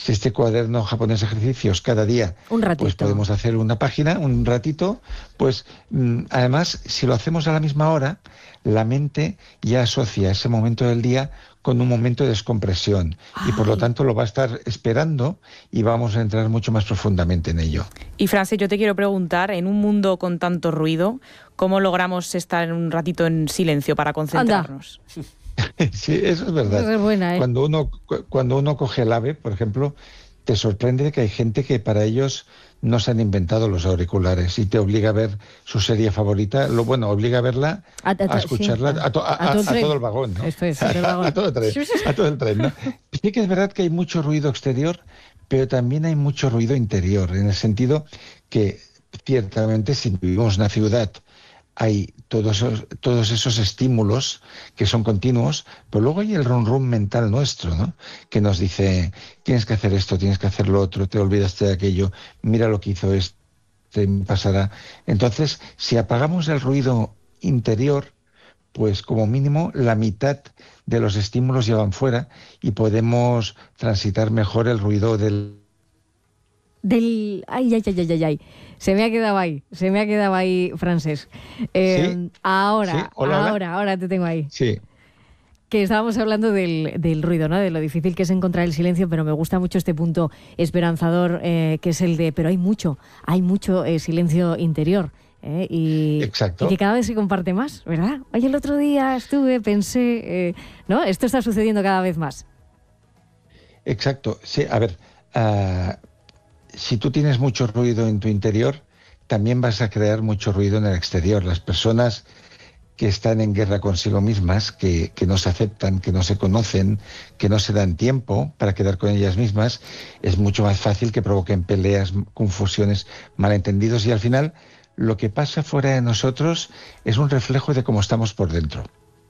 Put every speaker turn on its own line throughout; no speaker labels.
si este cuaderno japonés de ejercicios cada día,
un ratito,
pues podemos hacer una página, un ratito, pues además, si lo hacemos a la misma hora, la mente ya asocia ese momento del día con un momento de descompresión y por lo tanto lo va a estar esperando y vamos a entrar mucho más profundamente en ello.
Y Frances, yo te quiero preguntar, en un mundo con tanto ruido, ¿cómo logramos estar un ratito en silencio para concentrarnos?
Sí, eso es verdad.
Esa es buena, ¿eh?
Cuando uno coge el AVE, por ejemplo, te sorprende que hay gente que para ellos no se han inventado los auriculares y te obliga a ver su serie favorita, obliga a verla, a escucharla,
sí,
a todo el vagón, ¿no?
Esto es, el vagón.
a todo el tren, ¿no? Sí que es verdad que hay mucho ruido exterior, pero también hay mucho ruido interior, en el sentido que ciertamente si vivimos en una ciudad hay todos esos estímulos que son continuos, pero luego hay el rum mental nuestro, ¿no? Que nos dice, tienes que hacer esto, tienes que hacer lo otro, te olvidaste de aquello, mira lo que hizo este, pasará. Entonces, si apagamos el ruido interior, pues como mínimo la mitad de los estímulos ya van fuera y podemos transitar mejor el ruido del...
Ay. Se me ha quedado ahí, Frances.
¿Sí?
Ahora,
¿Sí? Hola.
ahora te tengo ahí.
Sí.
Que estábamos hablando del ruido, ¿no? De lo difícil que es encontrar el silencio, pero me gusta mucho este punto esperanzador, que es el de, pero hay mucho silencio interior.
Exacto.
Y que cada vez se comparte más, ¿verdad? Oye, el otro día pensé, ¿no? Esto está sucediendo cada vez más.
Exacto. Sí, a ver... si tú tienes mucho ruido en tu interior, también vas a crear mucho ruido en el exterior. Las personas que están en guerra consigo mismas, que no se aceptan, que no se conocen, que no se dan tiempo para quedar con ellas mismas, es mucho más fácil que provoquen peleas, confusiones, malentendidos y al final lo que pasa fuera de nosotros es un reflejo de cómo estamos por dentro.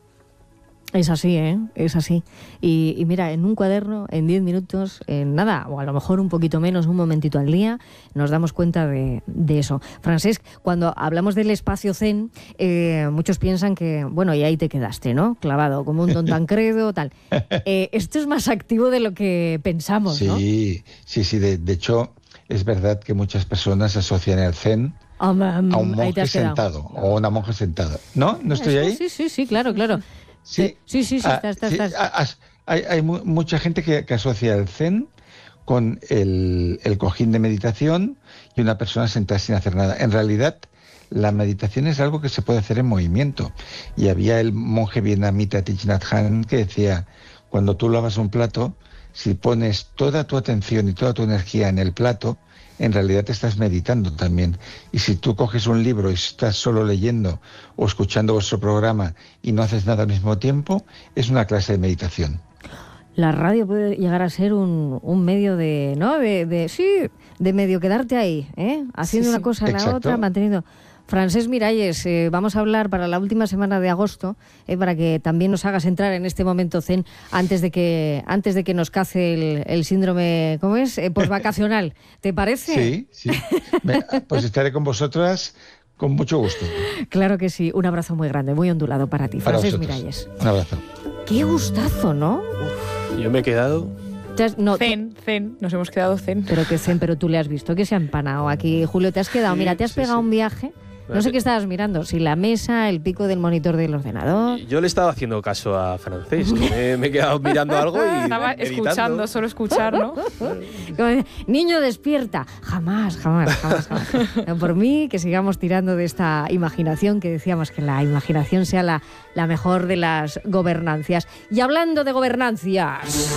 Es así, es así. Y mira, en un cuaderno, en 10 minutos, en nada, o a lo mejor un poquito menos, un momentito al día, nos damos cuenta de eso. Francesc, cuando hablamos del espacio zen, muchos piensan que, bueno, y ahí te quedaste, ¿no? Clavado, como un don Tancredo, tal. Esto es más activo de lo que pensamos, ¿no?
Sí. De hecho, es verdad que muchas personas asocian el zen a un monje sentado o una monja sentada. ¿No? ¿No estoy ahí?
Sí, claro.
Sí,
estás.
Hay mucha gente que asocia el zen con el cojín de meditación y una persona sentada sin hacer nada. En realidad, la meditación es algo que se puede hacer en movimiento. Y había el monje vietnamita Thich Nhat Hanh que decía, cuando tú lavas un plato, si pones toda tu atención y toda tu energía en el plato, en realidad te estás meditando también. Y si tú coges un libro y estás solo leyendo o escuchando vuestro programa y no haces nada al mismo tiempo, es una clase de meditación.
La radio puede llegar a ser un medio de, ¿no? De medio quedarte ahí, haciendo una cosa a la otra, manteniendo... Francesc Miralles, vamos a hablar para la última semana de agosto, para que también nos hagas entrar en este momento zen antes de que nos cace el síndrome, ¿cómo es? Postvacacional. ¿Te parece?
Sí. Pues estaré con vosotras con mucho gusto.
Claro que sí. Un abrazo muy grande, muy ondulado para ti, Francesc Miralles.
Un abrazo.
Qué gustazo, ¿no?
Yo me he quedado...
Zen, nos hemos quedado zen.
Pero que zen, pero tú le has visto que se ha empanado aquí. Julio, te has quedado, mira, te has pegado un viaje... No sé qué estabas mirando, si la mesa, el pico del monitor del ordenador.
Yo le estaba haciendo caso a Francesc, me he quedado mirando algo y
estaba
meditando.
escuchando, solo escuchar, ¿no?
Niño, despierta. Jamás. Por mí, que sigamos tirando de esta imaginación, que decíamos que la imaginación sea la mejor de las gobernancias. Y hablando de gobernancias,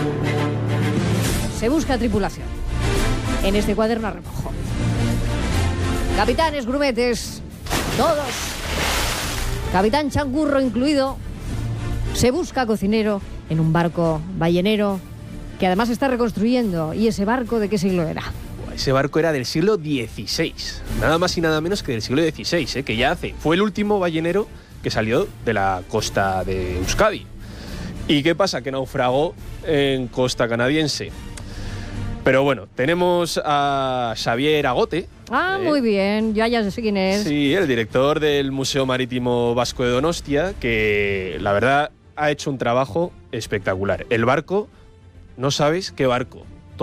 se busca tripulación en este cuaderno a remojo. Capitanes, grumetes, todos, capitán changurro incluido, se busca cocinero en un barco ballenero que además está reconstruyendo. ¿Y ese barco de qué siglo era?
Ese barco era del siglo XVI, nada más y nada menos que del siglo XVI, que ya fue el último ballenero que salió de la costa de Euskadi. ¿Y qué pasa? Que naufragó en costa canadiense. Pero bueno, tenemos a Xavier Agote.
Muy bien, ya sé quién es.
Sí, el director del Museo Marítimo Vasco de Donostia, que la verdad ha hecho un trabajo espectacular. El barco, no sabes qué barco.